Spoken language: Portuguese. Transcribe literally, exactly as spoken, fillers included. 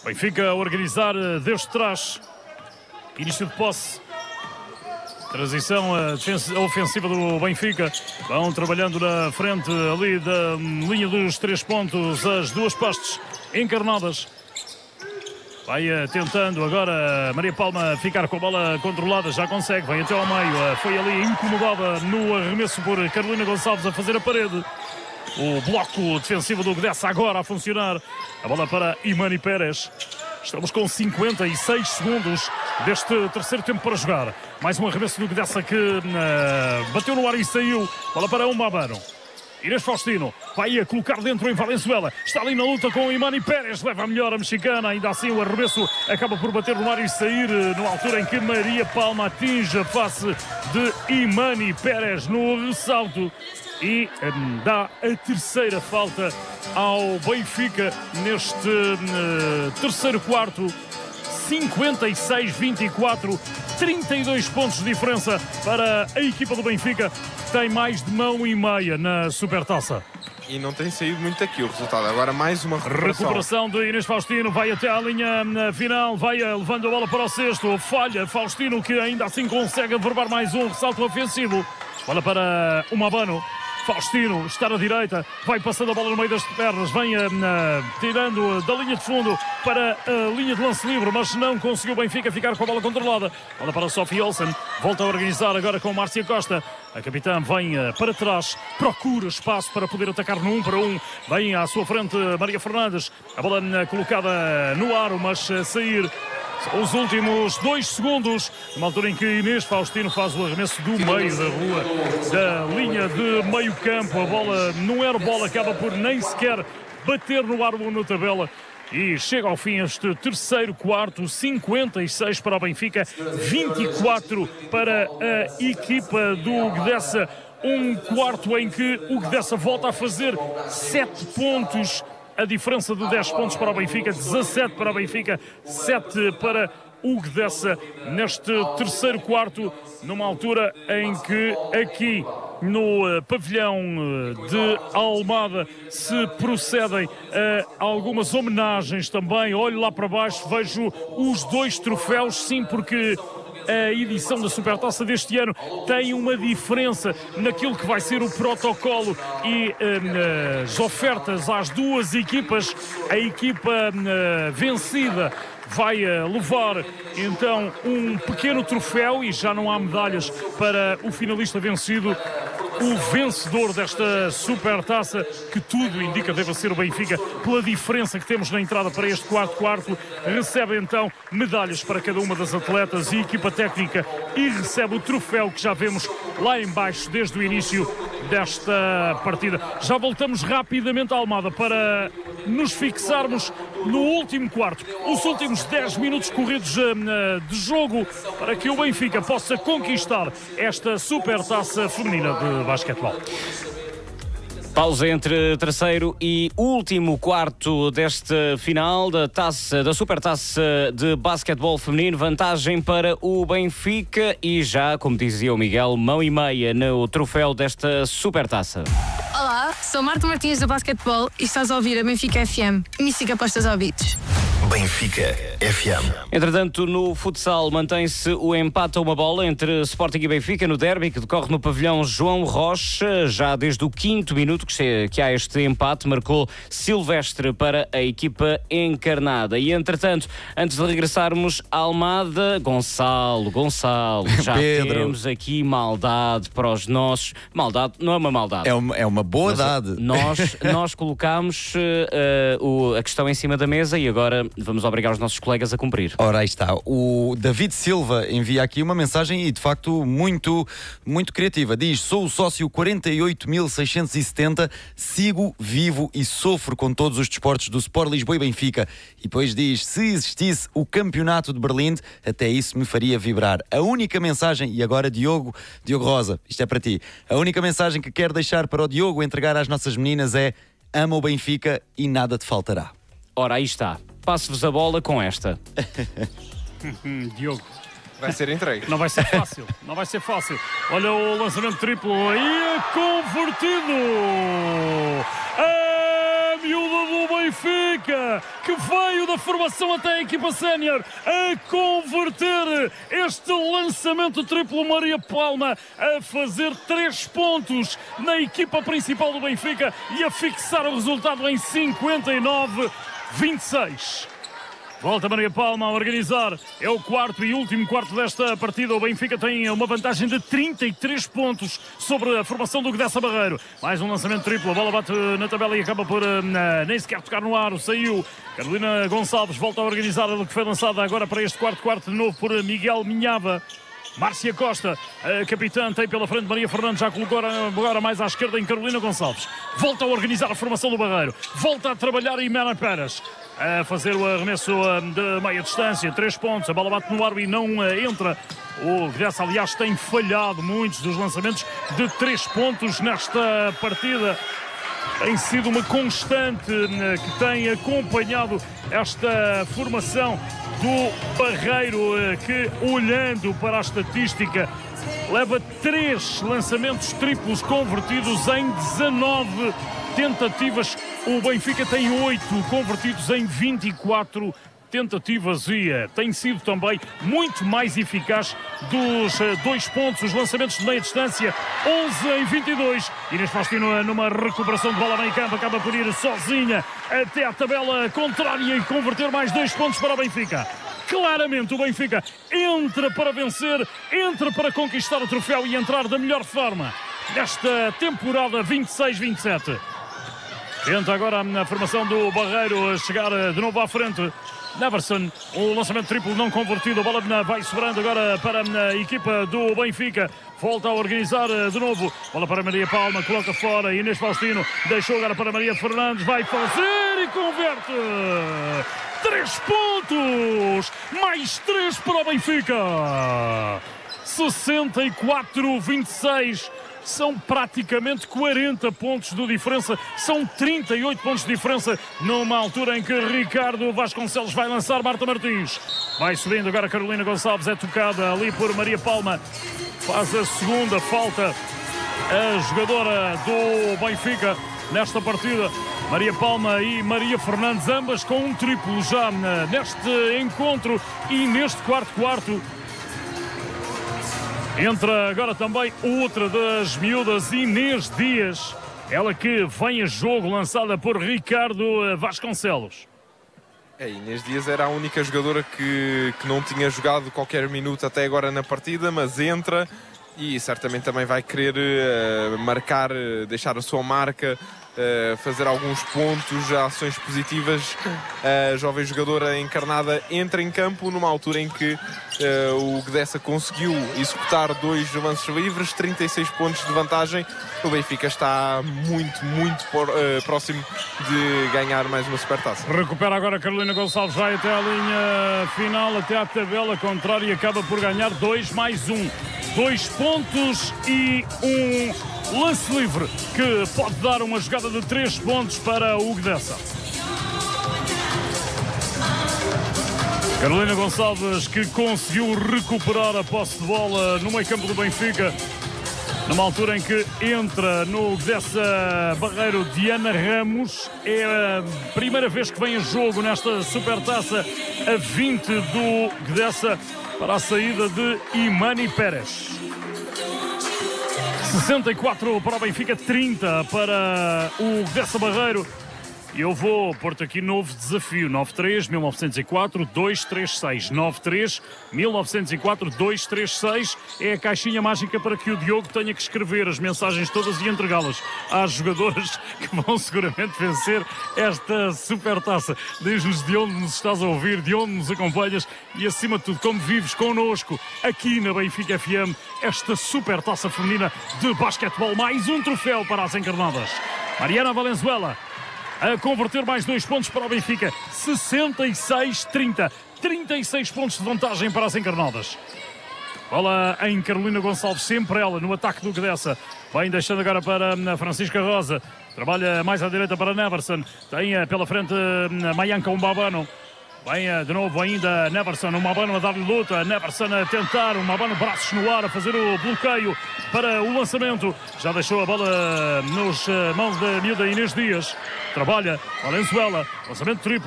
Benfica a organizar desde trás. Início de posse. Transição a ofensiva do Benfica. Vão trabalhando na frente ali da linha dos três pontos as duas postes encarnadas. Vai tentando agora Maria Palma ficar com a bola controlada, já consegue, vai até ao meio, foi ali incomodada no arremesso por Carolina Gonçalves a fazer a parede. O bloco defensivo do Gdessa agora a funcionar. A bola para Imani Pérez. Estamos com cinquenta e seis segundos deste terceiro tempo para jogar. Mais um arremesso do Gdessa que uh, bateu no ar e saiu. Bola para um Mabano. Inês Faustino vai a colocar dentro em Valenzuela. Está ali na luta com o Imani Pérez. Leva a melhor a mexicana. Ainda assim o arremesso acaba por bater no ar e sair na altura em que Maria Palma atinge a face de Imani Pérez no ressalto. E um, dá a terceira falta ao Benfica neste uh, terceiro quarto. cinquenta e seis a vinte e quatro, trinta e dois pontos de diferença para a equipa do Benfica, que tem mais de mão e meia na Supertaça. E não tem saído muito aqui o resultado. Agora mais uma recuperação. Recuperação de Inês Faustino, vai até à linha final, vai levando a bola para o cesto, falha Faustino, que ainda assim consegue averbar mais um ressalto ofensivo. Bola para o Mabano. Faustino está na direita, vai passando a bola no meio das pernas, vem uh, tirando da linha de fundo para a linha de lance livre, mas não conseguiu o Benfica ficar com a bola controlada. Bola para Sofia Olsen, volta a organizar agora com Márcia Costa. A capitã vem uh, para trás, procura espaço para poder atacar no um para um. Vem à sua frente Maria Fernandes, a bola uh, colocada no aro, mas uh, sair. Os últimos dois segundos, numa altura em que Inês Faustino faz o arremesso do meio da rua, da linha de meio campo. A bola não era bola, acaba por nem sequer bater no aro na tabela. E chega ao fim este terceiro quarto, cinquenta e seis para o Benfica, vinte e quatro para a equipa do Gdessa. Um quarto em que o Gdessa volta a fazer sete pontos. A diferença de dez pontos para o Benfica, dezassete para o Benfica, sete para o Gdessa neste terceiro quarto, numa altura em que aqui no pavilhão de Almada se procedem a algumas homenagens também. Olho lá para baixo, vejo os dois troféus, sim, porque a edição da Supertaça deste ano tem uma diferença naquilo que vai ser o protocolo e uh, as ofertas às duas equipas. A equipa uh, vencida vai uh, levar então um pequeno troféu e já não há medalhas para o finalista vencido. O vencedor desta Supertaça, que tudo indica deve ser o Benfica, pela diferença que temos na entrada para este quarto quarto, recebe então medalhas para cada uma das atletas e equipa técnica e recebe o troféu que já vemos lá em baixo desde o início desta partida. Já voltamos rapidamente à Almada para nos fixarmos no último quarto, os últimos dez minutos corridos de jogo para que o Benfica possa conquistar esta Supertaça feminina de basquetebol. Pausa entre terceiro e último quarto deste final da taça, da Supertaça de basquetebol feminino. Vantagem para o Benfica e já, como dizia o Miguel, mão e meia no troféu desta Supertaça. Olá, sou Marta Martins do basquetebol e estás a ouvir a Benfica F M. Música postas ao beats. Benfica F M. Entretanto, no futsal mantém-se o empate a uma bola entre Sporting e Benfica no derby que decorre no pavilhão João Rocha. Já desde o quinto minuto que, que há este empate, marcou Silvestre para a equipa encarnada. E entretanto, antes de regressarmos à Almada, Gonçalo, Gonçalo, já Pedro. temos aqui maldade para os nossos... Maldade, não é uma maldade. É uma, é uma boa Mas, dade. Nós, nós colocámos uh, uh, o, a questão em cima da mesa e agora vamos obrigar os nossos colegas a cumprir. Ora, aí está. O David Silva envia aqui uma mensagem e, de facto, muito, muito criativa. Diz: sou o sócio quarenta e oito mil seiscentos e setenta, sigo, vivo e sofro com todos os desportos do Sport Lisboa e Benfica. E depois diz: se existisse o campeonato de Berlim, até isso me faria vibrar. A única mensagem, e agora Diogo, Diogo Rosa, isto é para ti, a única mensagem que quero deixar para o Diogo entregar às nossas meninas é: ama o Benfica e nada te faltará. Ora, aí está. Passo-vos a bola com esta. Diogo. Vai ser entregue. Não vai ser fácil, não vai ser fácil. Olha o lançamento triplo e é convertido. A miúda do Benfica, que veio da formação até a equipa sénior, a converter este lançamento triplo. Maria Palma a fazer três pontos na equipa principal do Benfica e a fixar o resultado em cinquenta e nove a vinte e seis. Volta Maria Palma a organizar, é o quarto e último quarto desta partida. O Benfica tem uma vantagem de trinta e três pontos sobre a formação do Gdessa Barreiro. Mais um lançamento triplo, a bola bate na tabela e acaba por uh, nem sequer tocar no aro, saiu. Carolina Gonçalves volta a organizar o que foi lançada agora para este quarto quarto de novo por Miguel Minhava. Márcia Costa, a capitã, tem pela frente Maria Fernandes, já colocou agora mais à esquerda em Carolina Gonçalves. Volta a organizar a formação do Barreiro, volta a trabalhar em Mena Pérez, a fazer o arremesso de meia distância, três pontos, a bola bate no ar e não entra. O Gdessa, aliás, tem falhado muitos dos lançamentos de três pontos nesta partida. Tem sido uma constante que tem acompanhado esta formação do Barreiro, que, olhando para a estatística, leva três lançamentos triplos convertidos em dezanove tentativas. O Benfica tem oito convertidos em vinte e quatro tentativas e uh, tem sido também muito mais eficaz dos uh, dois pontos, os lançamentos de meia distância, onze em vinte e dois. Inês Faustino numa recuperação de bola a meio campo, acaba por ir sozinha até a tabela contrária e converter mais dois pontos para o Benfica. Claramente o Benfica entra para vencer, entra para conquistar o troféu e entrar da melhor forma nesta temporada vinte e seis vinte e sete. Tenta agora na formação do Barreiro chegar de novo à frente. Neverson, o lançamento triplo não convertido, a bola vai sobrando agora para a equipa do Benfica. Volta a organizar de novo, bola para Maria Palma, coloca fora, Inês Faustino deixou agora para Maria Fernandes, vai fazer e converte. Três pontos, mais três para o Benfica. sessenta e quatro a vinte e seis. São praticamente quarenta pontos de diferença, são trinta e oito pontos de diferença numa altura em que Ricardo Vasconcelos vai lançar. Marta Martins vai subindo agora, Carolina Gonçalves é tocada ali por Maria Palma, faz a segunda falta a jogadora do Benfica nesta partida. Maria Palma e Maria Fernandes, ambas com um triplo já neste encontro e neste quarto quarto. Entra agora também outra das miúdas, Inês Dias, ela que vem a jogo, lançada por Ricardo Vasconcelos. É, Inês Dias era a única jogadora que, que não tinha jogado qualquer minuto até agora na partida, mas entra e certamente também vai querer uh, marcar, uh, deixar a sua marca, uh, fazer alguns pontos, ações positivas. A jovem jogadora encarnada entra em campo numa altura em que uh, o Gdessa conseguiu executar dois lances livres, trinta e seis pontos de vantagem. O Benfica está muito, muito por, uh, próximo de ganhar mais uma supertaça. Recupera agora Carolina Gonçalves, vai até a linha final, até à tabela contrária e acaba por ganhar dois mais um. Dois pontos e um lance livre que pode dar uma jogada de três pontos para o Gdessa. Carolina Gonçalves, que conseguiu recuperar a posse de bola no meio campo do Benfica, numa altura em que entra no Gdessa Barreiro Diana Ramos. É a primeira vez que vem a jogo nesta supertaça, a vinte do Gdessa, para a saída de Imani Pérez. sessenta e quatro para o Benfica, trinta para o Gdessa Barreiro. E eu vou pôr-te aqui novo desafio: nove três mil novecentos e quatro dois três seis. nove três mil novecentos e quatro dois três seis é a caixinha mágica para que o Diogo tenha que escrever as mensagens todas e entregá-las às jogadoras que vão seguramente vencer esta supertaça. Diz-nos de onde nos estás a ouvir, de onde nos acompanhas e, acima de tudo, como vives connosco aqui na Benfica F M esta supertaça feminina de basquetebol. Mais um troféu para as encarnadas. Mariana Valenzuela a converter mais dois pontos para o Benfica. sessenta e seis a trinta. trinta e seis pontos de vantagem para as encarnadas. Bola em Carolina Gonçalves, sempre ela no ataque do Gdessa. Vem deixando agora para a Francisca Rosa. Trabalha mais à direita para Neverson. Tem pela frente Mayanka Umbabano. Vem de novo ainda Neverson, uma Mabano a dar-lhe luta, Neverson a tentar, uma Mabano braços no ar a fazer o bloqueio para o lançamento. Já deixou a bola nos mãos da miúda Inês Dias. Trabalha Valenzuela, lançamento triplo.